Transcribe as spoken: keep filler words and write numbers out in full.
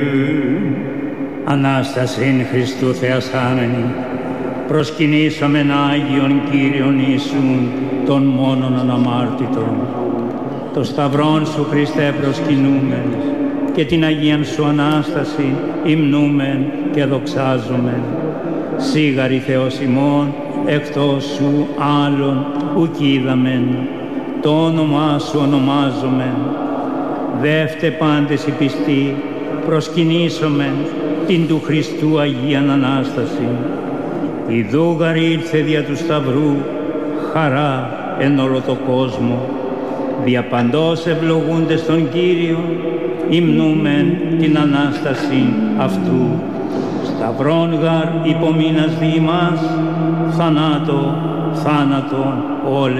Ανάστασιν Χριστού Θεασάμενη, προσκυνήσομεν Άγιον Κύριον Ιησούν, τον μόνον αναμάρτητον. Το σταυρόν Σου Χριστέ προσκυνούμεν και την Αγίαν Σου Ανάσταση υμνούμεν και δοξάζομεν. Σίγαρη Θεός ημών, εκτός Σου άλλον ουκ είδαμεν, το όνομά Σου ονομάζομεν. Δεύτε πάντες οι πιστοί, προσκυνήσομεν την του Χριστού Αγίαν Ανάσταση. Ιδού γαρ ήρθε δια του Σταυρού χαρά εν όλο το κόσμο. Δια παντός ευλογούντες τον Κύριο, υμνούμεν την Ανάσταση αυτού. Σταυρόν γαρ υπομείνας δι' ημάς, θανάτω, θάνατον όλε.